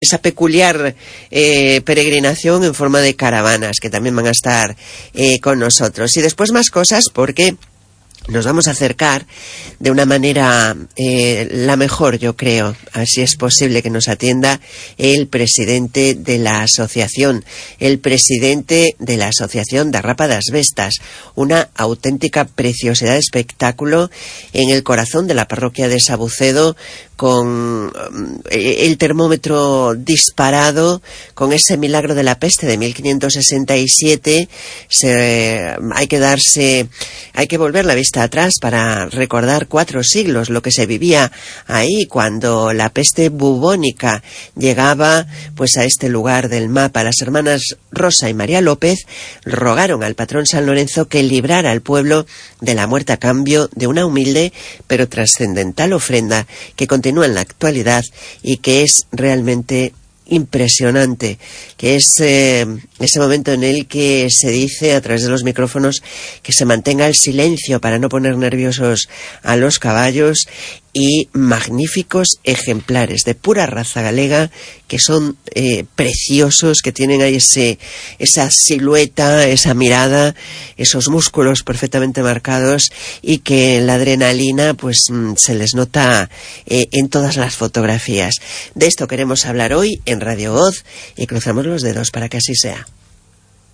esa peculiar peregrinación en forma de caravanas que también van a estar con nosotros. Y después más cosas, porque nos vamos a acercar de una manera la mejor, yo creo, así es posible que nos atienda el presidente de la asociación de Rapa das Vestas, una auténtica preciosidad de espectáculo en el corazón de la parroquia de Sabucedo, con el termómetro disparado, con ese milagro de la peste de 1567. Hay que volver la vista atrás para recordar 4 siglos lo que se vivía ahí cuando la peste bubónica llegaba pues a este lugar del mapa. Las hermanas Rosa y María López rogaron al patrón San Lorenzo que librara al pueblo de la muerte a cambio de una humilde pero trascendental ofrenda que continúa en la actualidad y que es realmente impresionante, que es ese momento en el que se dice a través de los micrófonos que se mantenga el silencio para no poner nerviosos a los caballos, y magníficos ejemplares de pura raza galega que son preciosos, que tienen ahí esa silueta, esa mirada, esos músculos perfectamente marcados, y que la adrenalina pues se les nota en todas las fotografías. De esto queremos hablar hoy en Radio Voz y cruzamos los dedos para que así sea.